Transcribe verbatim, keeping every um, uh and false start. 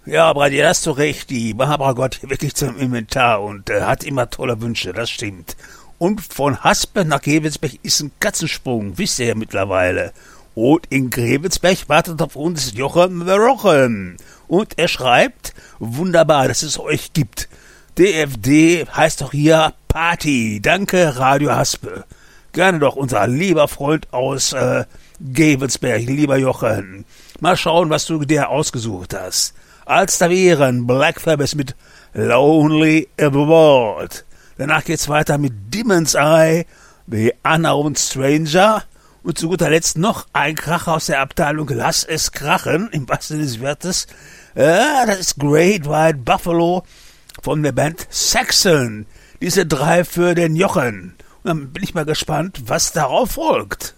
Ja, Brady, da hast du recht. Die Barbara gehört hier wirklich zum Inventar und äh, hat immer tolle Wünsche, das stimmt. Und von Haspe nach Gevelsberg ist ein Katzensprung, wisst ihr ja mittlerweile. Und in Gevelsberg wartet auf uns Jochen the Rochen. Und er schreibt, wunderbar, dass es euch gibt. D F D heißt doch hier Party. Danke, Radio Haspe. Gerne doch, unser lieber Freund aus äh, Gevelsberg, lieber Jochen. Mal schauen, was du dir ausgesucht hast. Als da wären Black Sabbath mit Lonely in the World. Danach geht's weiter mit Demon's Eye, The Unknown Stranger und zu guter Letzt noch ein Kracher aus der Abteilung Lass es krachen, im wahrsten Sinne des Wortes. Äh, das ist Great White Buffalo von der Band Saxon. Diese drei für den Jochen. Und dann bin ich mal gespannt, was darauf folgt.